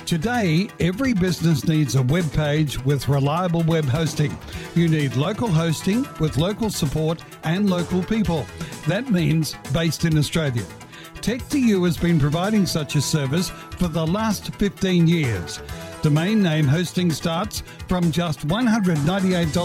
Today, every business needs a web page with reliable web hosting. You need local hosting with local support and local people. That means based in Australia. Tech2U has been providing such a service for the last 15 years. Domain name hosting starts from just $198